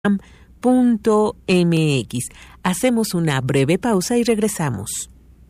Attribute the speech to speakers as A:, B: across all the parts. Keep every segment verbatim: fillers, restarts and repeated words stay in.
A: punto m x. Hacemos una breve pausa y regresamos.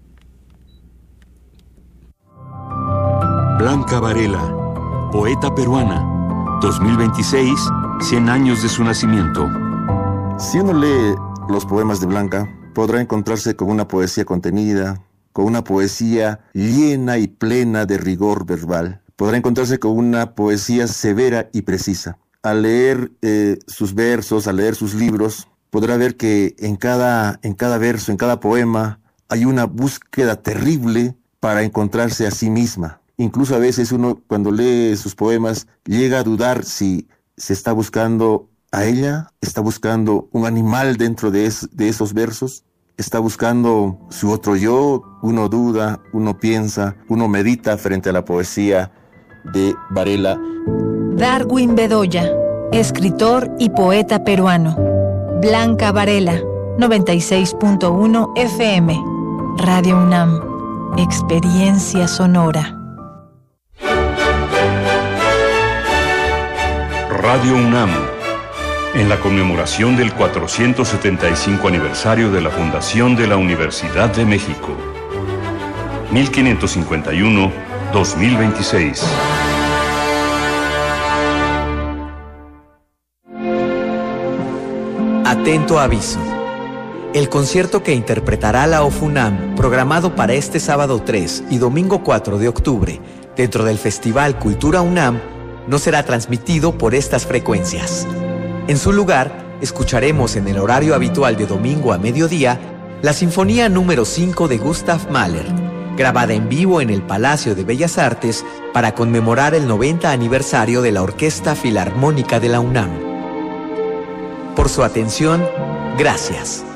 B: Blanca Varela, poeta peruana, dos mil veintiséis, cien años de su nacimiento.
C: Si uno lee los poemas de Blanca, podrá encontrarse con una poesía contenida, con una poesía llena y plena de rigor verbal. Podrá encontrarse con una poesía severa y precisa. Al leer eh, sus versos, al leer sus libros, podrá ver que en cada, en cada verso, en cada poema, hay una búsqueda terrible para encontrarse a sí misma. Incluso a veces uno, cuando lee sus poemas, llega a dudar si se está buscando a ella, está buscando un animal dentro de, es, de esos versos, está buscando su otro yo. Uno duda, uno piensa, uno medita frente a la poesía de Varela.
D: Darwin Bedoya, escritor y poeta peruano. Blanca Varela, noventa y seis punto uno F M. Radio UNAM, experiencia sonora.
B: Radio UNAM, en la conmemoración del cuatrocientos setenta y cinco aniversario de la fundación de la Universidad de México. mil quinientos cincuenta y uno a dos mil veintiséis.
E: Atento aviso. El concierto que interpretará la OFUNAM, programado para este sábado tres y domingo cuatro de octubre, dentro del Festival Cultura UNAM, no será transmitido por estas frecuencias. En su lugar, escucharemos en el horario habitual de domingo a mediodía la Sinfonía número cinco de Gustav Mahler, grabada en vivo en el Palacio de Bellas Artes para conmemorar el noventa aniversario de la Orquesta Filarmónica de la UNAM. Por su atención, gracias.